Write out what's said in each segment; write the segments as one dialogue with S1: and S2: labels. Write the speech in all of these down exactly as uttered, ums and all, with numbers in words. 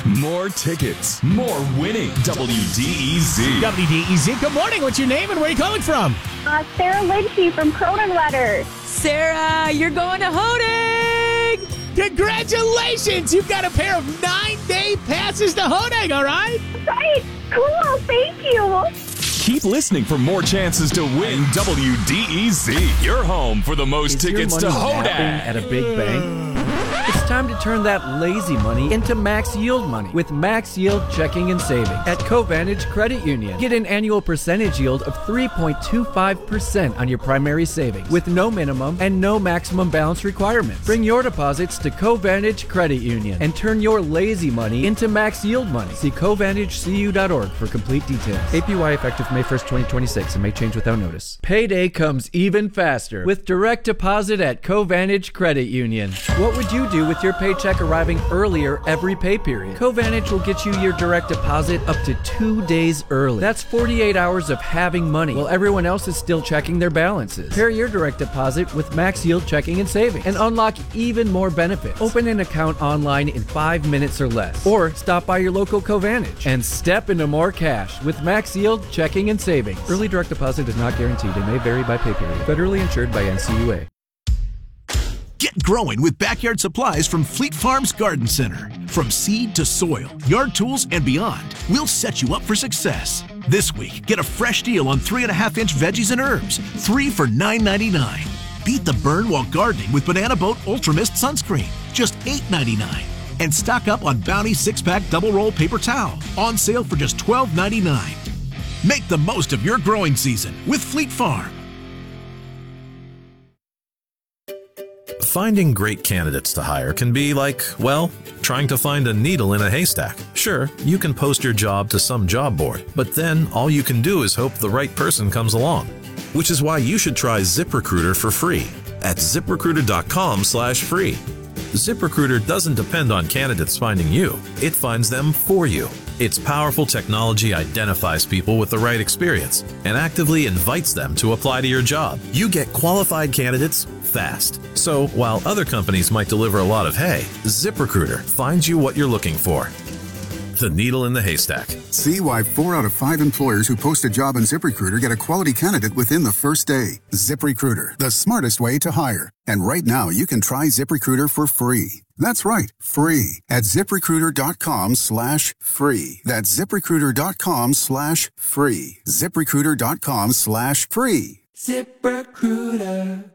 S1: More tickets, more winning. W D E Z.
S2: W D E Z, good morning. What's your name and where are you calling from?
S3: Uh, Sarah Lynchy from Cronenwetter.
S4: Sarah, you're going to Honig!
S2: Congratulations! You've got a pair of nine-day passes to Honig, all right?
S3: Right, cool, thank you.
S1: Keep listening for more chances to win W D E Z. Your home for the most
S5: Is
S1: tickets to
S5: your money
S1: Hodag.
S5: napping at a big bank? It's time to turn that lazy money into max yield money with Max Yield Checking and Savings at Covantage Credit Union. Get an annual percentage yield of three point two five percent on your primary savings with no minimum and no maximum balance requirements. Bring your deposits to Covantage Credit Union and turn your lazy money into max yield money. See covantage c u dot org for complete details. A P Y effective May first, twenty twenty-six and may change without notice. Payday comes even faster with direct deposit at Covantage Credit Union. What would you do with your paycheck arriving earlier every pay period? Covantage will get you your direct deposit up to two days early. That's forty-eight hours of having money while everyone else is still checking their balances. Pair your direct deposit with Max Yield Checking and Savings and unlock even more benefits. Open an account online in five minutes or less, or stop by your local Covantage and step into more cash with Max Yield Checking and Savings. Early direct deposit is not guaranteed and may vary by pay period. Federally insured by N C U A.
S6: Get growing with backyard supplies from Fleet Farms Garden Center. From seed to soil, yard tools, and beyond, we'll set you up for success. This week, get a fresh deal on three and a half inch veggies and herbs, three for nine ninety-nine. Beat the burn while gardening with Banana Boat Ultra Mist sunscreen, just eight ninety-nine. And stock up on Bounty six pack double roll paper towel, on sale for just twelve ninety-nine. Make the most of your growing season with Fleet Farm.
S7: Finding great candidates to hire can be like, well, trying to find a needle in a haystack. Sure, you can post your job to some job board, but then all you can do is hope the right person comes along. Which is why you should try ZipRecruiter for free at zip recruiter dot com slash free. ZipRecruiter doesn't depend on candidates finding you, it finds them for you. Its powerful technology identifies people with the right experience and actively invites them to apply to your job. You get qualified candidates fast. So while other companies might deliver a lot of hay, ZipRecruiter finds you what you're looking for. The needle in the haystack.
S8: See why four out of five employers who post a job on ZipRecruiter get a quality candidate within the first day. ZipRecruiter, the smartest way to hire. And right now, you can try ZipRecruiter for free. That's right, free at zip recruiter dot com slash free. That's zip recruiter dot com slash free. zip recruiter dot com slash free.
S9: ZipRecruiter.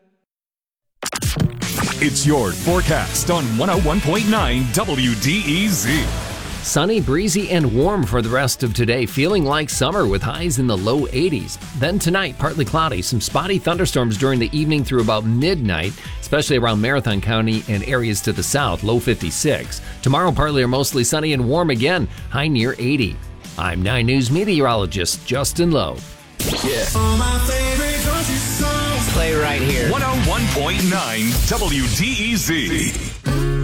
S1: It's your forecast on one oh one point nine W D E Z.
S10: Sunny, breezy, and warm for the rest of today, feeling like summer with highs in the low eighties. Then tonight, partly cloudy, some spotty thunderstorms during the evening through about midnight, especially around Marathon County and areas to the south, low fifty-six. Tomorrow, partly or mostly sunny and warm again, high near eighty. I'm nine News meteorologist Justin Lowe.
S1: Yeah.
S9: All my favorite country songs.
S2: Play right here.
S1: one oh one point nine W D E Z.